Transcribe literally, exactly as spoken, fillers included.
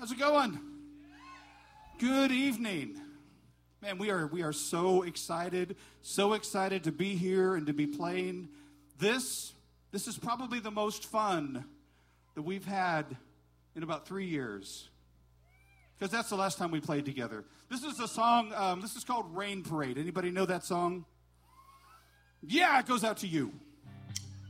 How's it going? Good evening. Man, we are we are so excited, so excited to be here and to be playing. This this is probably the most fun that we've had in about three years. Because that's the last time we played together. This is a song, um, this is called Rain Parade. Anybody know that song? Yeah, it goes out to you.